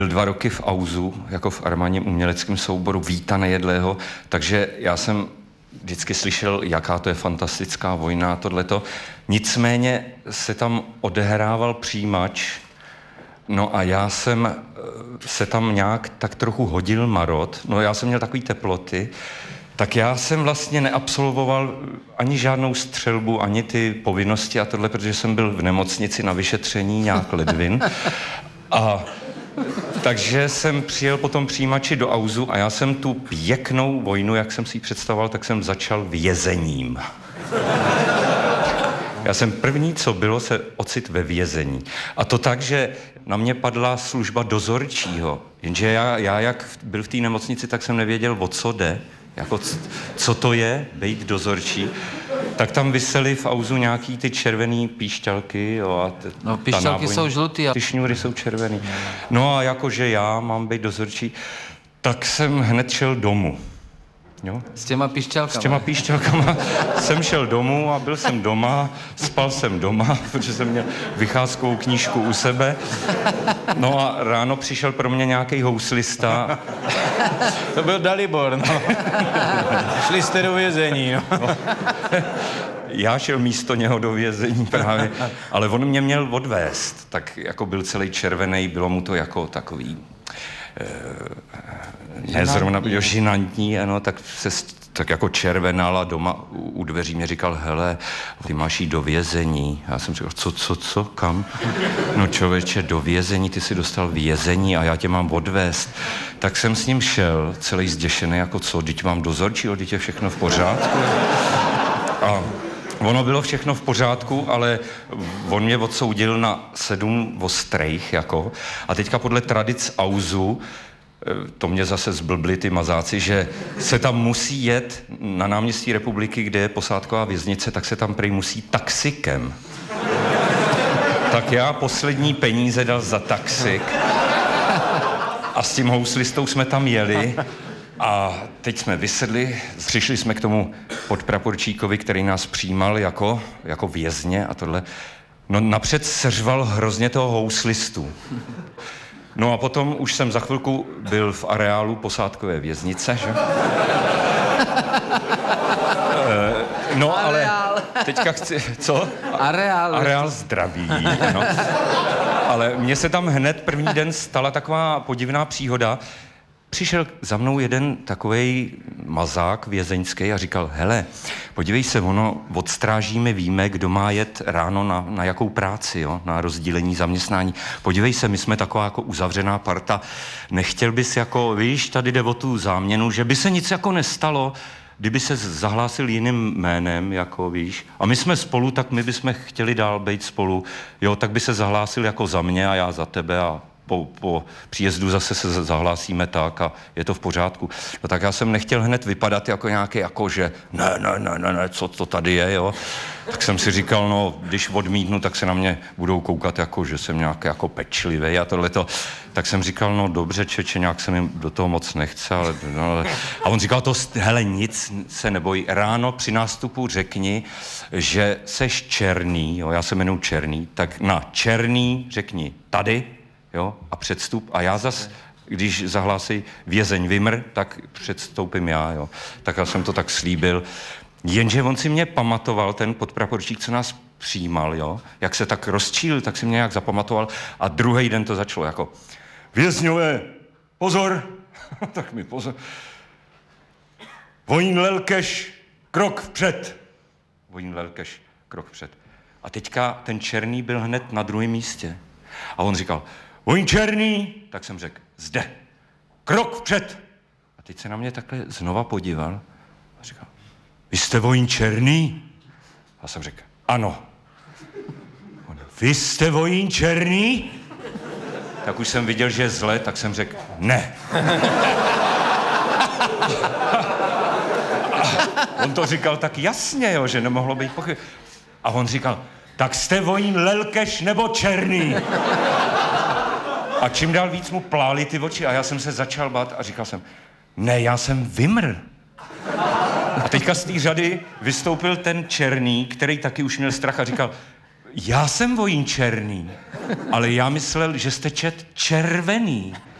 Byl 2 roky v Auzu, jako v armádním uměleckém souboru Víta Nejedlého, takže já jsem vždycky slyšel, jaká to je fantastická vojna a tohleto. Nicméně se tam odehrával přijímač, no a já jsem se tam nějak tak trochu hodil marod, no já jsem měl takový teploty, tak já jsem vlastně neabsolvoval ani žádnou střelbu, ani ty povinnosti a tohle, protože jsem byl v nemocnici na vyšetření nějak ledvin. A takže jsem přijel po tom přijímači do Auzu a já jsem tu pěknou vojnu, jak jsem si ji představoval, tak jsem začal vězením. Já jsem první, co bylo, se ocit ve vězení. A to tak, že na mě padla služba dozorčího. Jenže já jak byl v té nemocnici, tak jsem nevěděl, o co jde. Jako, co to je, být dozorčí. Tak tam visely v Auzu nějaký ty červený píšťalky. Jo, no, píšťalky jsou žlutý. Ty šňůry jsou červený. No a jakože já mám být dozorčí, tak jsem hned šel domů. Jo? S těma píšťalkama? S těma píšťalkama jsem šel domů a byl jsem doma, spal jsem doma, protože jsem měl vycházkovou knížku u sebe. No a ráno přišel pro mě nějaký houslista. To byl Dalibor, no. Šli jste do vězení, no. Já šel místo něho do vězení právě, ale on mě měl odvést, tak jako byl celý červený, bylo mu to jako takový... nezrovna žinantní, ano, tak se tak jako červenal a doma u dveří mě říkal, hele, ty máš jít do vězení. Já jsem říkal, co, kam? No člověče, do vězení, ty jsi dostal vězení a já tě mám odvést. Tak jsem s ním šel, celý zděšený, jako co, teď mám dozorčího, teď je všechno v pořádku. A ono bylo všechno v pořádku, ale on mě odsoudil na 7 ostrejch, jako. A teďka podle tradic Auzu, to mě zase zblbli ty mazáci, že se tam musí jet na náměstí Republiky, kde je posádková věznice, tak se tam prej musí taxikem. Tak já poslední peníze dal za taxik a s tím houslistou jsme tam jeli a teď jsme vysedli, přišli jsme k tomu podpraporčíkovi, který nás přijímal jako vězně a tohle. No napřed seřval hrozně toho houslistu. No a potom už jsem za chvilku byl v areálu posádkové věznice, že? No ale teďka chci, co? Areál zdraví, no. Ale mně se tam hned první den stala taková podivná příhoda. Přišel za mnou jeden takovej mazák vězeňský a říkal, hele, podívej se, ono od stráží my víme, kdo má jet ráno na jakou práci, jo, na rozdílení zaměstnání. Podívej se, my jsme taková jako uzavřená parta. Nechtěl bys jako, víš, tady jde o tu záměnu, že by se nic jako nestalo, kdyby se zahlásil jiným jménem, jako víš. A my jsme spolu, tak my bychom chtěli dál být spolu. Jo, tak by se zahlásil jako za mě a já za tebe a po příjezdu zase se zahlásíme tak a je to v pořádku. No tak já jsem nechtěl hned vypadat jako nějaký, jako že ne, co to tady je, jo. Tak jsem si říkal, no, když odmítnu, tak se na mě budou koukat jako, že jsem nějaký jako pečlivý a tohleto. Tak jsem říkal, no dobře, čeče, nějak se mi do toho moc nechce, ale... A on říkal, to, hele, nic se neboj, ráno při nástupu řekni, že seš černý, jo, já se jmenuji Černý, tak na černý řekni tady, jo, a předstup. A já zas, když zahlásí vězeň vymr, tak předstoupím já, jo. Tak já jsem to tak slíbil. Jenže on si mě pamatoval, ten podpraporčík, co nás přijímal, jo. Jak se tak rozčílil, tak si mě nějak zapamatoval. A druhý den to začalo jako vězňové, pozor, tak mi pozor. Vojín Lelkeš, krok vpřed. Vojín Lelkeš, krok vpřed. A teďka ten Černý byl hned na druhém místě. A on říkal, vojín Černý, tak jsem řekl, zde, krok vpřed. A teď se na mě takhle znova podíval a říkal, vy jste vojín Černý? A jsem řekl, ano. On, vy jste vojín Černý? Tak už jsem viděl, že je zle, tak jsem řekl, ne. On to říkal tak jasně, jo, že nemohlo být pochyb. A on říkal, tak jste vojín Lelkeš nebo Černý? A čím dál víc mu plály ty oči a já jsem se začal bát a říkal jsem, ne, já jsem vymr. A teďka z té řady vystoupil ten Černý, který taky už měl strach a říkal, já jsem vojín černý, ale já myslel, že jste čet červený.